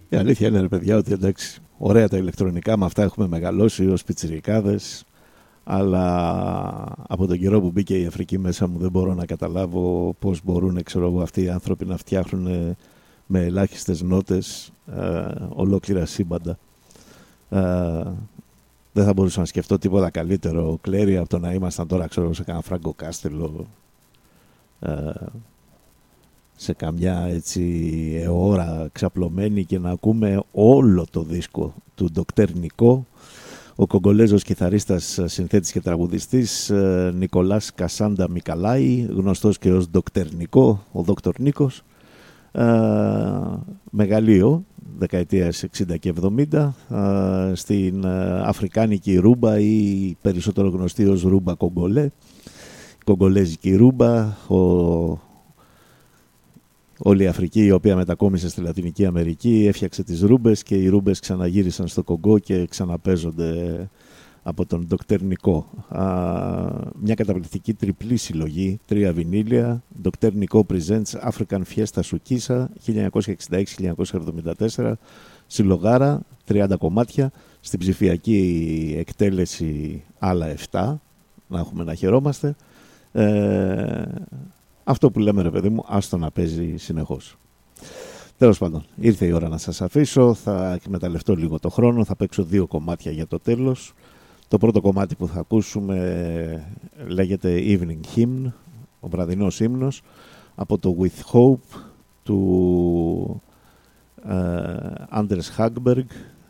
Η αλήθεια είναι, ρε παιδιά, ότι εντάξει, ωραία τα ηλεκτρονικά, με αυτά έχουμε μεγαλώσει ως πιτσιρικάδες, αλλά από τον καιρό που μπήκε η Αφρική μέσα μου δεν μπορώ να καταλάβω πώς μπορούν, ξέρω εγώ, αυτοί οι άνθρωποι να φτιάχνουν με ελάχιστες νότες ολόκληρα σύμπαντα. Δεν θα μπορούσα να σκεφτώ τίποτα καλύτερο, Κλέρι, από το να ήμασταν τώρα, ξέρω, σε κανένα Φράγκο Κάστελο, σε καμιά έτσι ώρα ξαπλωμένη και να ακούμε όλο το δίσκο του Dr. Νικό, ο Κογκολέζος κιθαρίστας, συνθέτης και τραγουδιστής Νικολάς Κασάντα Μικαλάη, γνωστός και ως Dr. Νικό, ο Dr. Νίκος, μεγαλείο δεκαετίας 60 και 70, στην αφρικάνικη ρούμπα ή περισσότερο γνωστή ως ρούμπα κογκολέ, κογκολέζικη ρούμπα, όλη η Αφρική, η οποία μετακόμισε στη Λατινική Αμερική, έφτιαξε τις ρούμπες και οι ρούμπες ξαναγύρισαν στο Κογκό και ξαναπαίζονται από τον Dr. Νικό. Μια καταπληκτική τριπλή συλλογή, 3 βινίλια, Dr. Νικό Presents African Fiesta Sukisa 1966-1974, συλλογάρα, 30 κομμάτια, στην ψηφιακή εκτέλεση άλλα 7, να έχουμε να χαιρόμαστε. Αυτό που λέμε, ρε παιδί μου, άστο να παίζει συνεχώς. Τέλος πάντων, ήρθε η ώρα να σας αφήσω, θα εκμεταλλευτώ λίγο το χρόνο, θα παίξω 2 κομμάτια για το τέλος. Το πρώτο κομμάτι που θα ακούσουμε λέγεται Evening Hymn, ο βραδινός ύμνος, από το With Hope του Anders Hagberg.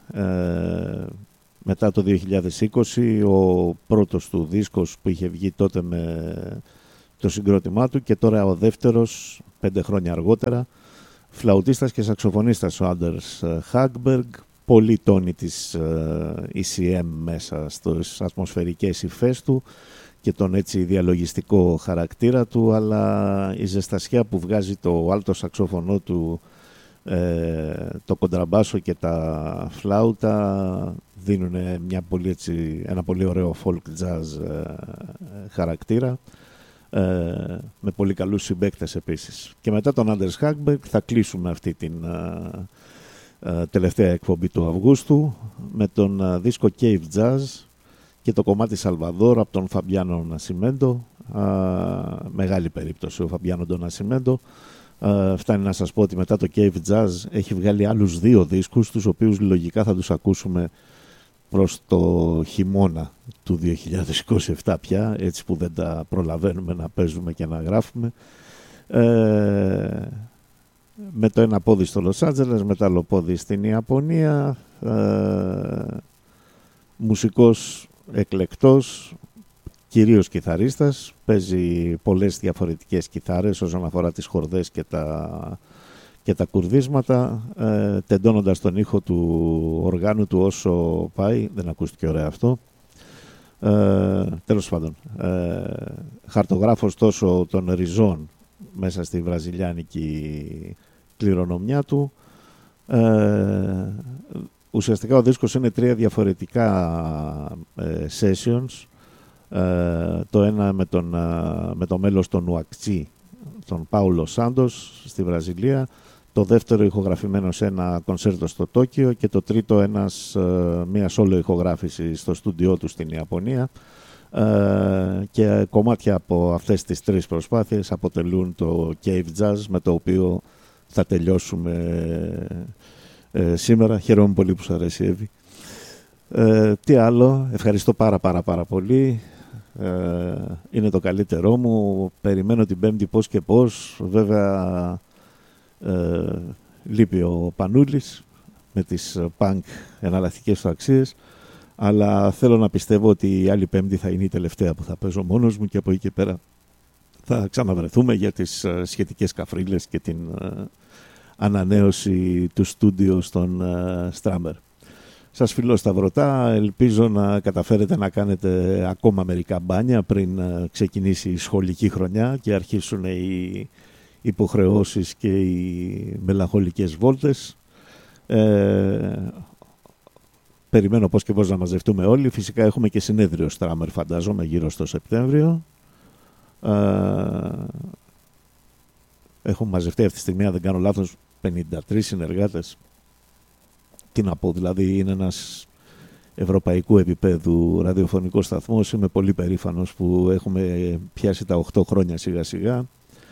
Μετά το 2020, ο πρώτος του δίσκος που είχε βγει τότε με το συγκρότημά του, και τώρα ο δεύτερος 5 χρόνια αργότερα, φλαουτίστας και σαξοφωνίστας ο Anders Hagberg, πολύ τόνοι της ECM μέσα στις ατμοσφαιρικές υφές του και τον έτσι διαλογιστικό χαρακτήρα του, αλλά η ζεστασιά που βγάζει το άλτο σαξόφωνο του, το κοντραμπάσο και τα φλάουτα δίνουν ένα πολύ ωραίο folk jazz χαρακτήρα, με πολύ καλούς συμπαίκτες επίσης. Και μετά τον Anders Hagberg θα κλείσουμε αυτή την τελευταία εκπομπή του Αυγούστου με τον δίσκο Cave Jazz και το κομμάτι Salvador από τον Φαμπιάνο Νασιμέντο. Μεγάλη περίπτωση ο Φαμπιάνο Νασιμέντο. Φτάνει να σας πω ότι μετά το Cave Jazz έχει βγάλει άλλους 2 δίσκους, τους οποίους λογικά θα τους ακούσουμε προς το χειμώνα του 2027 πια, έτσι που δεν τα προλαβαίνουμε να παίζουμε και να γράφουμε. Με το ένα πόδι στο Λος Άντζελες, με το άλλο πόδι στην Ιαπωνία, μουσικός εκλεκτός, κυρίως κιθαρίστας, παίζει πολλές διαφορετικές κιθάρες όσον αφορά τις χορδές και τα κουρδίσματα, τεντώνοντας τον ήχο του οργάνου του όσο πάει. Δεν ακούστηκε ωραία αυτό. Τέλος πάντων, χαρτογράφος τόσο των ριζών μέσα στη βραζιλιάνικη κληρονομιά του. Ουσιαστικά ο δίσκος είναι 3 διαφορετικά sessions. Το ένα με το μέλος των Ουακτσί, τον Πάουλο Σάντος στη Βραζιλία, το δεύτερο ηχογραφημένο σε ένα κονσέρτο στο Τόκιο και το τρίτο μια solo ηχογράφηση στο στούντιό του στην Ιαπωνία. Και κομμάτια από αυτές τις 3 προσπάθειες αποτελούν το Cave Jazz, με το οποίο θα τελειώσουμε σήμερα. Χαίρομαι πολύ που σου αρέσει, Εύη. Τι άλλο, ευχαριστώ πάρα πολύ. Είναι το καλύτερό μου. Περιμένω την Πέμπτη πώς και πώς. Βέβαια λείπει ο Πανούλης με τις punk εναλλακτικές του αξίες, αλλά θέλω να πιστεύω ότι η άλλη Πέμπτη θα είναι η τελευταία που θα παίζω μόνος μου και από εκεί και πέρα θα ξαναβρεθούμε για τις σχετικές καφρίλες και την ανανέωση του στούντιο στον Στράμερ. Σας φιλώ σταυρωτά, ελπίζω να καταφέρετε να κάνετε ακόμα μερικά μπάνια πριν ξεκινήσει η σχολική χρονιά και αρχίσουν οι υποχρεώσεις και οι μελαγχολικές βόλτες. Περιμένω πώς και πώς να μαζευτούμε όλοι. Φυσικά έχουμε και συνέδριο Στράμερ, φαντάζομαι, γύρω στο Σεπτέμβριο. Έχουν μαζευτεί αυτή τη στιγμή, αν δεν κάνω λάθος, 53 συνεργάτες τι να πω, δηλαδή είναι ένας ευρωπαϊκού επίπεδου ραδιοφωνικός σταθμός. Είμαι πολύ περήφανος που έχουμε πιάσει τα 8 χρόνια σιγά σιγά.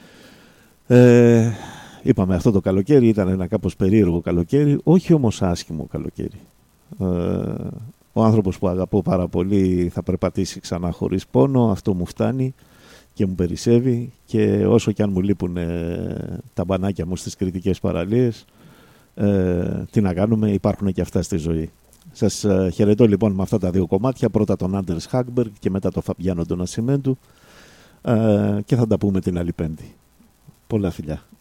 Είπαμε, αυτό το καλοκαίρι ήταν ένα κάπως περίεργο καλοκαίρι, όχι όμως άσχημο καλοκαίρι. Ο άνθρωπος που αγαπώ πάρα πολύ θα περπατήσει ξανά χωρίς πόνο, αυτό μου φτάνει και μου περισσεύει, και όσο και αν μου λείπουν τα μπανάκια μου στις κριτικές παραλίες, τι να κάνουμε, υπάρχουν και αυτά στη ζωή. Σας χαιρετώ λοιπόν με αυτά τα 2 κομμάτια, πρώτα τον Άντερς Χάγκμπεργκ και μετά τον Φαμπιάνο τον Νασιμέντου, και θα τα πούμε την άλλη Πέμπτη. Πολλά φιλιά.